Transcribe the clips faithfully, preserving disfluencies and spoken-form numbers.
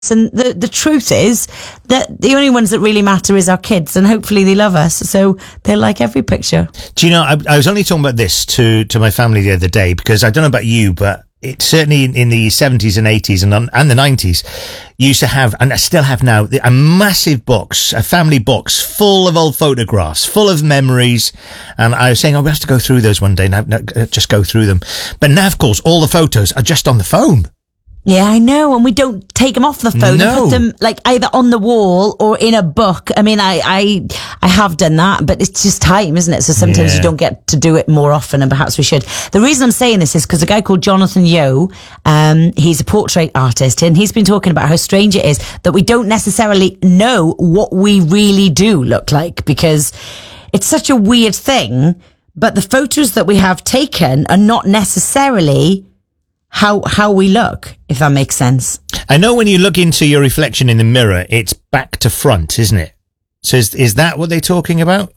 And the, the truth is that the only ones that really matter is our kids, and hopefully they love us, so they'll like every picture. Do you know, I, I was only talking about this to, to my family the other day, because I don't know about you, but it certainly in, in the seventies and eighties and, and the nineties, you used to have, and I still have now, a massive box, a family box full of old photographs, full of memories. And I was saying, oh, we have to go through those one day, now, now, just go through them. But now, of course, all the photos are just on the phone. Yeah, I know, and we don't take them off the phone No. and put them like either on the wall or in a book. I mean, I I, I have done that, but it's just time, isn't it? So sometimes Yeah. you don't get to do it more often, and perhaps we should. The reason I'm saying this is because a guy called Jonathan Yeo, um, he's a portrait artist, and he's been talking about how strange it is that we don't necessarily know what we really do look like, because it's such a weird thing, but the photos that we have taken are not necessarily how how we look, if that makes sense. I know when you look into your reflection in the mirror, it's back to front, isn't it? So is, is that what they're talking about?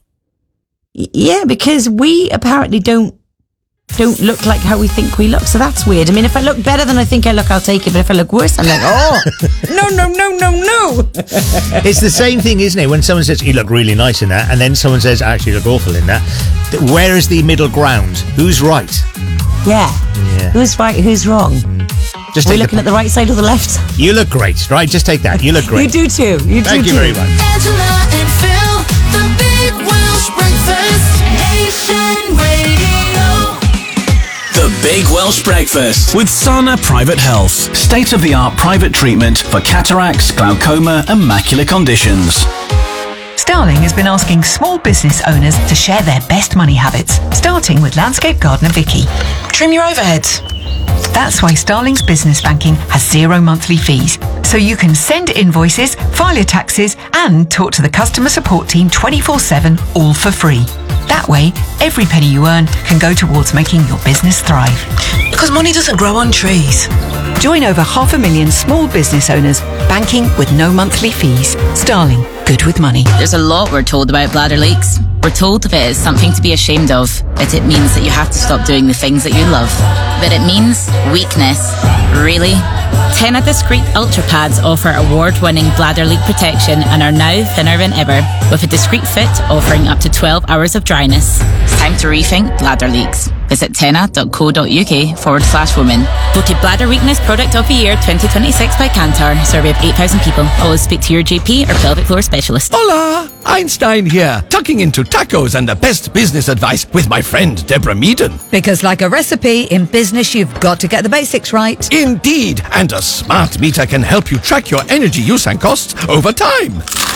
Y- Yeah, because we apparently don't don't look like how we think we look. So that's weird. I mean, if I look better than I think I look, I'll take it. But if I look worse, I'm like, oh, no, no, no, no, no. It's the same thing, isn't it? When someone says, you look really nice in that, and then someone says, actually, you look awful in that. Th- Where is the middle ground? Who's right? Yeah. Yeah. Who's right? Who's wrong? Just Are we take looking the, at the right side or the left? You look great, right? Just take that. You look great. You do too. You do Thank you too. very much. Angela and Phil, the Big Welsh Breakfast, Nation Radio. The Big Welsh Breakfast with Sana Private Health. State-of-the-art private treatment for cataracts, glaucoma and macular conditions. Starling has been asking small business owners to share their best money habits, starting with landscape gardener Vicky. Trim your overheads. That's why Starling's business banking has zero monthly fees. So you can send invoices, file your taxes, and talk to the customer support team twenty-four seven, all for free. That way, every penny you earn can go towards making your business thrive. Because money doesn't grow on trees. Join over half a million small business owners banking with no monthly fees. Starling, good with money. There's a lot we're told about bladder leaks. We're told that it is something to be ashamed of, that it means that you have to stop doing the things that you love. But it means weakness. Really? Tena Discreet Ultra Pads offer award-winning bladder leak protection and are now thinner than ever, with a discreet fit offering up to twelve hours of dryness. It's time to rethink bladder leaks. Visit tena.co.uk forward slash women. Voted Bladder Weakness Product of the Year twenty twenty-six by Kantar. Survey of eight thousand people. Always speak to your G P or pelvic floor specialist. Hola! Einstein here, tucking into tacos and the best business advice with my friend Deborah Meaden. Because like a recipe, in business you've got to get the basics right. Indeed, and a smart meter can help you track your energy use and costs over time.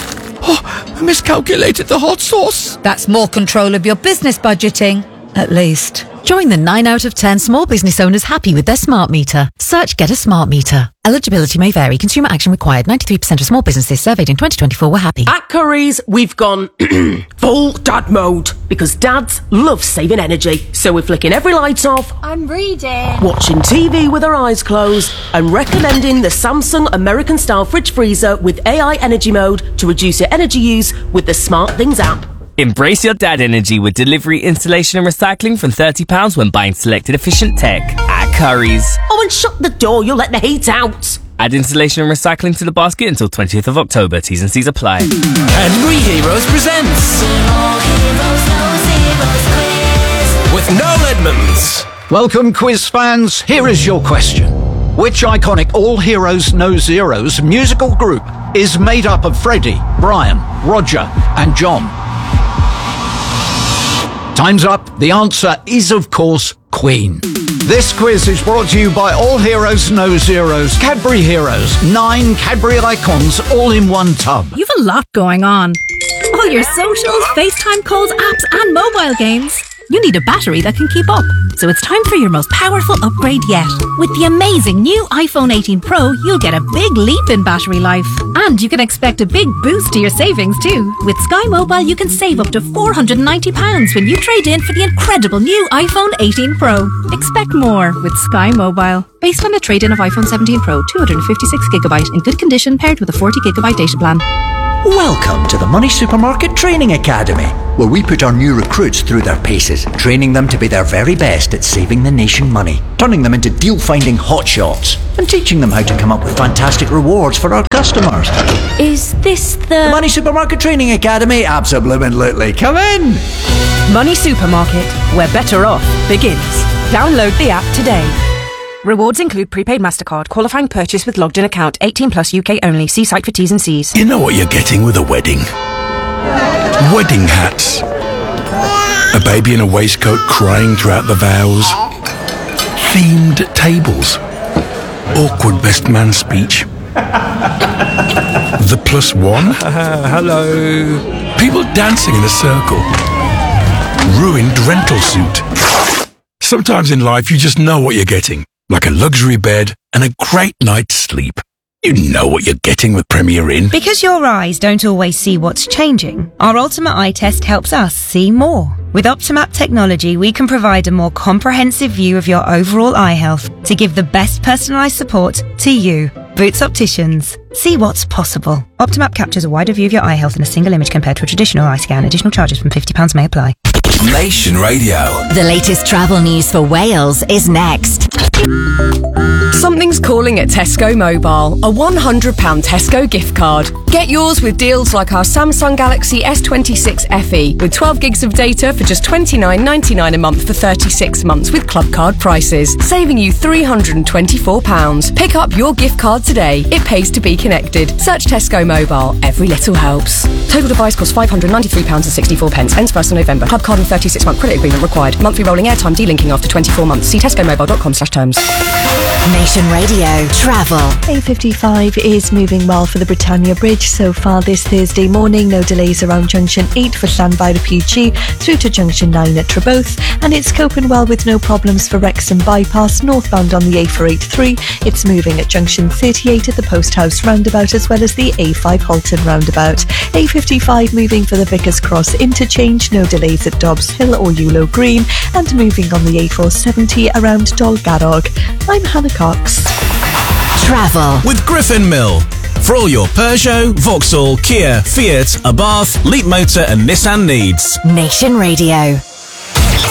Oh, I miscalculated the hot sauce. That's more control of your business budgeting, at least. Join the nine out of ten small business owners happy with their smart meter. Search Get a Smart Meter. Eligibility may vary. Consumer action required. ninety-three percent of small businesses surveyed in twenty twenty-four were happy. At Curry's, we've gone full dad mode because dads love saving energy. So we're flicking every light off, I'm reading. watching T V with our eyes closed, and recommending the Samsung American Style Fridge Freezer with A I Energy Mode to reduce your energy use with the Smart Things app. Embrace your dad energy with delivery, installation and recycling from thirty pounds when buying selected efficient tech at Curry's. Oh, and shut the door, you'll let the heat out. Add installation and recycling to the basket until twentieth of October. T's and C's apply. Cadbury Heroes presents with Noel Edmonds. Welcome, quiz fans. Here is your question. Which iconic All Heroes No Zeros musical group is made up of Freddie, Brian, Roger and John? Time's up. The answer is, of course, Queen. This quiz is brought to you by All Heroes No Zeros, Cadbury Heroes, nine Cadbury icons all in one tub. You've a lot going on. All your socials, FaceTime calls, apps and mobile games. You need a battery that can keep up. So it's time for your most powerful upgrade yet. With the amazing new iPhone eighteen Pro, you'll get a big leap in battery life. And you can expect a big boost to your savings too. With Sky Mobile, you can save up to four hundred ninety pounds when you trade in for the incredible new iPhone eighteen Pro. Expect more with Sky Mobile. Based on a trade-in of iPhone seventeen Pro, two hundred fifty-six gigabyte in good condition paired with a forty gigabyte data plan. Welcome to the Money Supermarket Training Academy, where we put our new recruits through their paces, training them to be their very best at saving the nation money, turning them into deal-finding hotshots, and teaching them how to come up with fantastic rewards for our customers. Is this the... The Money Supermarket Training Academy? Absolutely. Come in! Money Supermarket, where better off begins. Download the app today. Rewards include prepaid MasterCard, qualifying purchase with logged in account, eighteen plus U K only. See site for T's and C's. You know what you're getting with a wedding? Wedding hats. A baby in a waistcoat crying throughout the vows. Themed tables. Awkward best man speech. The plus one. Uh, hello. People dancing in a circle. Ruined rental suit. Sometimes in life you just know what you're getting. Like a luxury bed and a great night's sleep. You know what you're getting with Premier Inn. Because your eyes don't always see what's changing, our Ultimate Eye Test helps us see more. With Optimap technology, we can provide a more comprehensive view of your overall eye health to give the best personalised support to you. Boots Opticians. See what's possible. Optimap captures a wider view of your eye health in a single image compared to a traditional eye scan. Additional charges from fifty pounds may apply. Nation Radio. The latest travel news for Wales is next. Something's calling at Tesco Mobile. A one hundred pounds Tesco gift card. Get yours with deals like our Samsung Galaxy S twenty-six F E with twelve gigs of data for just twenty-nine ninety-nine a month for thirty-six months with club card prices, saving you three hundred twenty-four pounds. Pick up your gift card today. It pays to be connected. Search Tesco Mobile. Every little helps. Total device costs five hundred ninety-three pounds sixty-four. Ends first of November. Club card and thirty-six month credit agreement required. Monthly rolling airtime delinking after twenty-four months. See tesco mobile dot com slash terms. Nation Radio Travel. A fifty-five is moving well for the Britannia Bridge so far this Thursday morning. No delays around Junction eight for standby to P G through to Junction nine at Treboth, and it's coping well with no problems for Wrexham Bypass northbound on the A four eighty-three. It's moving at Junction thirty-eight at the Post House roundabout as well as the A five Halton roundabout. A fifty-five moving for the Vickers Cross interchange. No delays at Dobbs Hill or Ewlow Green, and moving on the A four seventy around Dolgarrog. I'm Hannah Cox. Travel with Griffin Mill. For all your Peugeot, Vauxhall, Kia, Fiat, Abarth, Leap Motor and Nissan needs. Nation Radio.